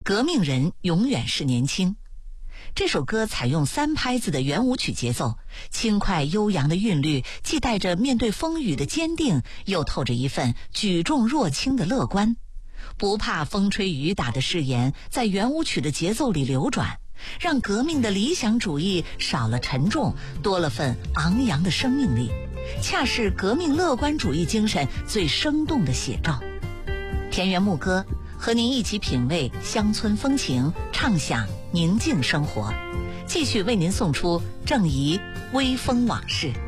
革命人永远是年轻。这首歌采用3拍子的圆舞曲节奏，轻快悠扬的韵律既带着面对风雨的坚定，又透着一份举重若轻的乐观。不怕风吹雨打的誓言在圆舞曲的节奏里流转，让革命的理想主义少了沉重，多了份昂扬的生命力，恰是革命乐观主义精神最生动的写照。田园牧歌和您一起品味乡村风情，畅享宁静生活，继续为您送出郑怡微风往事。